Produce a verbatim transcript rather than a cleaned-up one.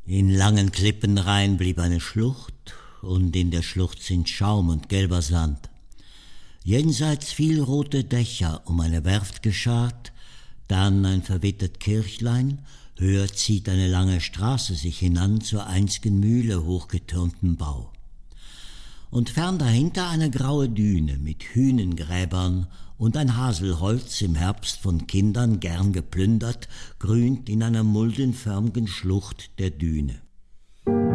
In langen Klippenreihen blieb eine Schlucht, und in der Schlucht sind Schaum und gelber Sand. Jenseits viel rote Dächer um eine Werft geschart, dann ein verwittert Kirchlein, höher zieht eine lange Straße sich hinan zur einstigen Mühle hochgetürmtem Bau. Und fern dahinter eine graue Düne mit Hünengräbern und ein Haselholz im Herbst von Kindern gern geplündert, grünt in einer muldenförmigen Schlucht der Düne.